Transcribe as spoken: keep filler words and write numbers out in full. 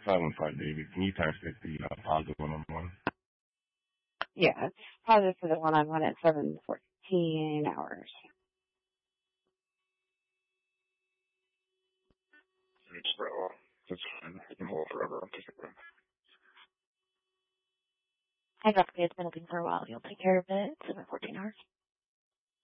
five one five, David. Can you times take the uh, positive one on one? Yeah, it's positive for the one on one at seven fourteen hours. It's well, that's fine. I can hold forever. I'll take it back. Hi, Doctor. It's been looking for a while. You'll take care of it. seven fourteen hours.